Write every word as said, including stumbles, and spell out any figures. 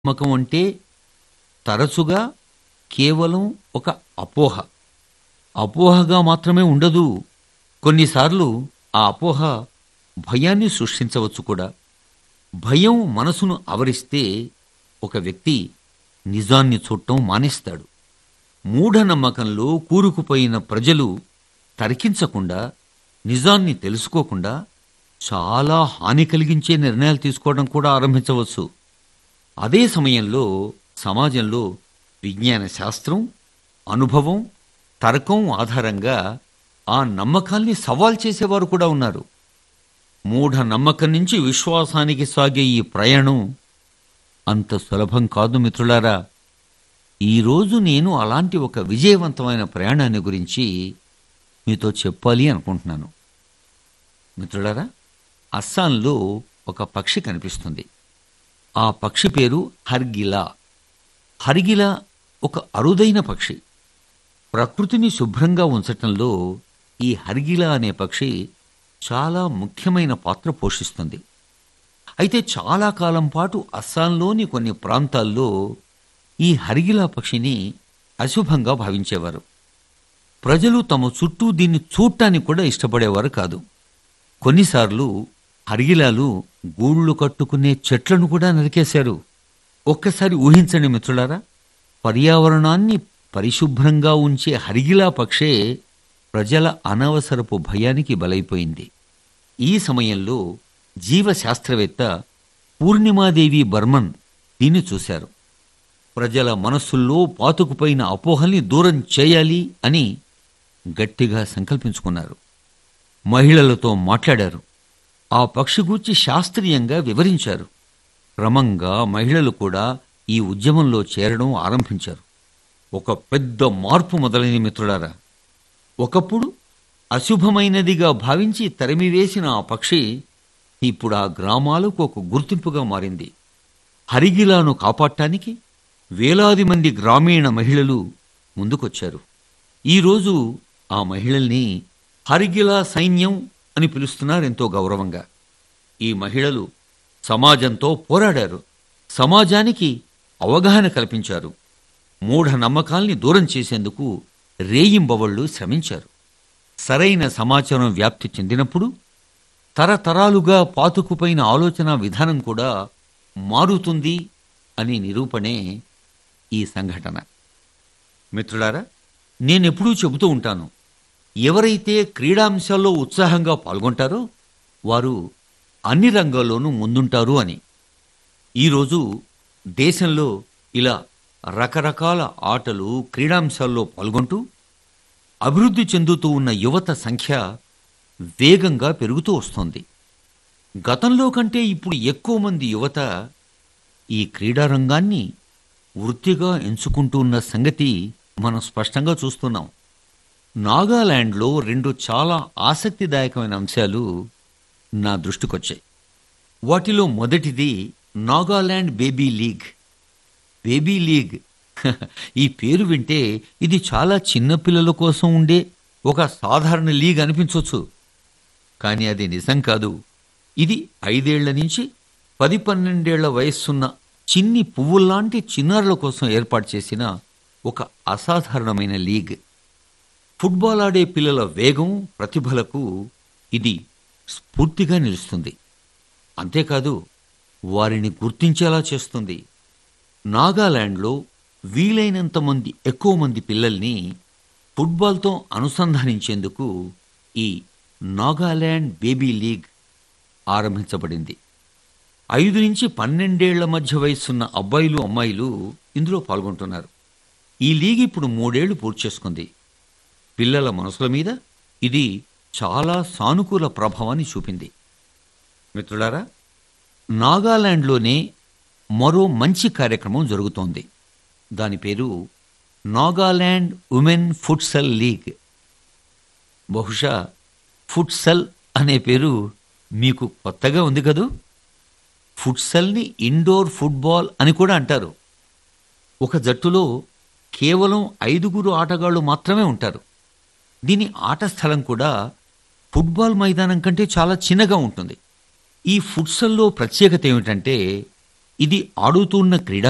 నమ్మకం అంటే తరచుగా కేవలం ఒక అపోహ. అపోహగా మాత్రమే ఉండదు. కొన్నిసార్లు ఆ అపోహ భయాన్ని సృష్టించవచ్చు కూడా. భయం మనసును ఆవరిస్తే ఒక వ్యక్తి నిజాన్ని చూడటం మానేస్తాడు. మూఢనమ్మకంలో కూరుకుపోయిన ప్రజలు తర్కించకుండా, నిజాన్ని తెలుసుకోకుండా చాలా హాని కలిగించే నిర్ణయాలు తీసుకోవడం కూడా ఆరంభించవచ్చు. అదే సమయంలో సమాజంలో విజ్ఞాన శాస్త్రం, అనుభవం, తర్కం ఆధారంగా ఆ నమ్మకాల్ని సవాల్ చేసేవారు కూడా ఉన్నారు. మూఢ నమ్మకం నుంచి విశ్వాసానికి సాగే ఈ ప్రయాణం అంత సులభం కాదు మిత్రులారా. ఈరోజు నేను అలాంటి ఒక విజయవంతమైన ప్రయాణాన్ని గురించి మీతో చెప్పాలి అనుకుంటున్నాను. మిత్రులారా, అస్సాంలో ఒక పక్షి కనిపిస్తుంది. ఆ పక్షి పేరు హర్గిలా. హర్గిలా ఒక అరుదైన పక్షి. ప్రకృతిని శుభ్రంగా ఉంచటంలో ఈ హర్గిలా అనే పక్షి చాలా ముఖ్యమైన పాత్ర పోషిస్తుంది. అయితే చాలా కాలం పాటు అస్సాంలోని కొన్ని ప్రాంతాల్లో ఈ హర్గిలా పక్షిని అశుభంగా భావించేవారు. ప్రజలు తమ చుట్టూ దీన్ని చూడటానికి కూడా ఇష్టపడేవారు కాదు. కొన్నిసార్లు హర్గిలాలు గూళ్ళు కట్టుకునే చెట్లను కూడా నరికేశారు. ఒక్కసారి ఊహించండి మిత్రులారా, పర్యావరణాన్ని పరిశుభ్రంగా ఉంచే హర్గిలా పక్షే ప్రజల అనవసరపు భయానికి బలైపోయింది. ఈ సమయంలో జీవశాస్త్రవేత్త పూర్ణిమాదేవి బర్మన్ దీన్ని చూశారు. ప్రజల మనస్సుల్లో పాతుకుపోయిన అపోహల్ని దూరం చేయాలి అని గట్టిగా సంకల్పించుకున్నారు. మహిళలతో మాట్లాడారు. ఆ పక్షి గూర్చి శాస్త్రీయంగా వివరించారు. క్రమంగా మహిళలు కూడా ఈ ఉద్యమంలో చేరడం ఆరంభించారు. ఒక పెద్ద మార్పు మొదలైన మిత్రులారా. ఒకప్పుడు అశుభమైనదిగా భావించి తరిమివేసిన ఆ పక్షి ఇప్పుడు ఆ గ్రామాలకు ఒక గుర్తింపుగా మారింది. హరిగిలాను కాపాడటానికి వేలాది మంది గ్రామీణ మహిళలు ముందుకొచ్చారు. ఈరోజు ఆ మహిళల్ని హరిగిలా సైన్యం అని పిలుస్తున్నారు ఎంతో గౌరవంగా. ఈ మహిళలు సమాజంతో పోరాడారు. సమాజానికి అవగాహన కల్పించారు. మూఢ నమ్మకాల్ని దూరం చేసేందుకు రేయింబవళ్లు శ్రమించారు. సరైన సమాచారం వ్యాప్తి చెందినప్పుడు తరతరాలుగా పాతుకుపోయిన ఆలోచన విధానం కూడా మారుతుంది అని నిరూపణే ఈ సంఘటన. మిత్రులారా, నేనెప్పుడూ చెబుతూ ఉంటాను, ఎవరైతే క్రీడాంశాల్లో ఉత్సాహంగా పాల్గొంటారో వారు అన్ని రంగాల్లోనూ ముందుంటారు అని. ఈరోజు దేశంలో ఇలా రకరకాల ఆటలు, క్రీడాంశాల్లో పాల్గొంటూ అభివృద్ధి చెందుతూ ఉన్న యువత సంఖ్య వేగంగా పెరుగుతూ వస్తోంది. గతంలో కంటే ఇప్పుడు ఎక్కువ మంది యువత ఈ క్రీడారంగాన్ని వృత్తిగా ఎంచుకుంటూ ఉన్న సంగతి మనం స్పష్టంగా చూస్తున్నాం. నాగాలాండ్లో రెండు చాలా ఆసక్తిదాయకమైన అంశాలు నా దృష్టికొచ్చాయి. వాటిలో మొదటిది Nagaland baby league. Baby league ఈ పేరు వింటే ఇది చాలా చిన్నపిల్లల కోసం ఉండే ఒక సాధారణ లీగ్ అనిపించవచ్చు. కానీ అది నిజం కాదు. ఇది ఐదేళ్ల నుంచి పది పన్నెండేళ్ల వయస్సున్న చిన్ని పువ్వుల్లాంటి చిన్నారుల కోసం ఏర్పాటు చేసిన ఒక అసాధారణమైన లీగ్. ఫుట్బాల్ ఆడే పిల్లల వేగం, ప్రతిభలకు ఇది స్ఫూర్తిగా నిలుస్తుంది. అంతేకాదు, వారిని గుర్తించేలా చేస్తుంది. నాగాలాండ్లో వీలైనంత మంది ఎక్కువ మంది పిల్లల్ని ఫుట్బాల్తో అనుసంధానించేందుకు ఈ నాగాలాండ్ బేబీ లీగ్ ఆరంభించబడింది. ఐదు నుంచి పన్నెండేళ్ల మధ్య వయసున్న అబ్బాయిలు, అమ్మాయిలు ఇందులో పాల్గొంటున్నారు. ఈ లీగ్ ఇప్పుడు మూడేళ్లు పూర్తి చేసుకుంది. పిల్లల మనసుల మీద ఇది చాలా సానుకూల ప్రభావాన్ని చూపింది. మిత్రులారా, నాగాలాండ్లోనే మరో మంచి కార్యక్రమం జరుగుతోంది. దాని పేరు నాగాలాండ్ ఉమెన్ ఫుట్సల్ లీగ్. బహుశా ఫుట్సల్ అనే పేరు మీకు కొత్తగా ఉంది కదూ. ఫుట్సల్ని ఇండోర్ ఫుట్బాల్ అని కూడా అంటారు. ఒక జట్టులో కేవలం ఐదుగురు ఆటగాళ్లు మాత్రమే ఉంటారు. దీని ఆట స్థలం కూడా ఫుట్బాల్ మైదానం కంటే చాలా చిన్నగా ఉంటుంది. ఈ ఫుట్సల్లో ప్రత్యేకత ఏమిటంటే ఇది ఆడుతున్న క్రీడా